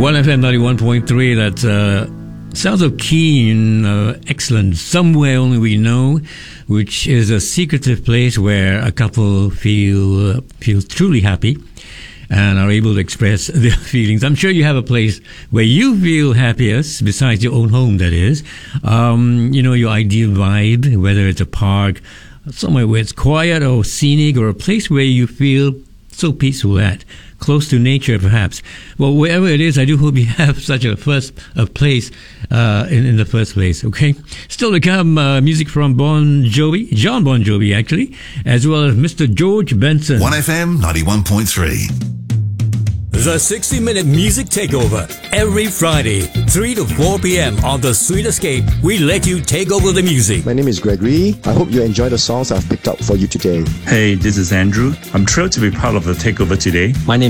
1FM 91.3, that's Sounds of Keen, excellent. Somewhere Only We Know, which is a secretive place where a couple feel truly happy and are able to express their feelings. I'm sure you have a place where you feel happiest, besides your own home, that is. Your ideal vibe, whether it's a park, somewhere where it's quiet or scenic, or a place where you feel so peaceful at, close to nature perhaps. Well, wherever it is, I do hope you have such a place in the first place, okay? Still to come, music from John Bon Jovi actually, as well as Mr. George Benson. 1FM 91.3. The 60-minute music takeover. Every Friday, 3 to 4 p.m. on The Sweet Escape, we let you take over the music. My name is Gregory. I hope you enjoy the songs I've picked up for you today. Hey, this is Andrew. I'm thrilled to be part of the takeover today. My name